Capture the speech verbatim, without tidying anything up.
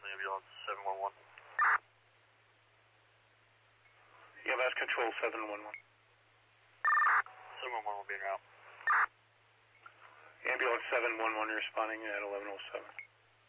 ambulance seven one one. Yeah, that's control seven one one. seven one one will be en route. Ambulance seven one one responding at eleven oh seven.